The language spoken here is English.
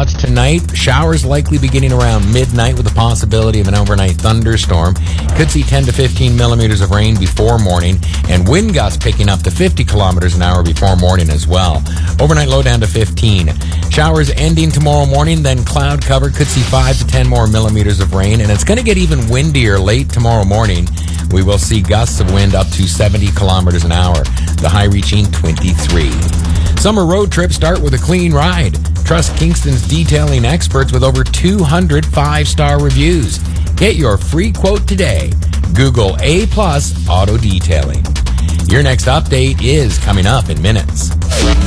spots tonight. Showers likely beginning around midnight with the possibility of an overnight thunderstorm. Could see 10 to 15 millimeters of rain before morning, and wind gusts picking up to 50 kilometers an hour before morning as well. Overnight low down to 15. Showers ending tomorrow morning, then cloud cover. Could see 5 to 10 more millimeters of rain, and it's going to get even windier late tomorrow morning. We will see gusts of wind up to 70 kilometers an hour, the high reaching 23. Summer road trips start with a clean ride. Trust Kingston's detailing experts with over 200 5-star reviews. Get your free quote today. Google A+ Auto Detailing. Your next update is coming up in minutes.